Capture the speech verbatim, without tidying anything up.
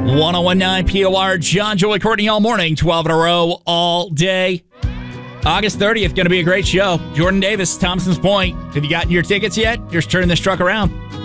ten19 P O R, John, Joey, Courtney all morning, twelve in a row all day. August thirtieth, going to be a great show. Jordan Davis, Thompson's Point. Have you gotten your tickets yet? Just turn this truck around.